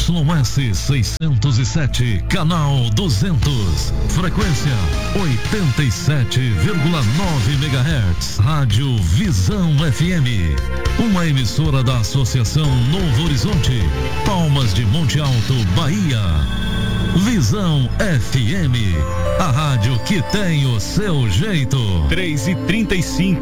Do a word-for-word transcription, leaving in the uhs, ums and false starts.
S seiscentos e sete, canal duzentos, frequência oitenta e sete vírgula nove megahertz. Rádio Visão F M, uma emissora da Associação Novo Horizonte, Palmas de Monte Alto, Bahia. Visão F M, a rádio que tem o seu jeito. três e trinta e cinco.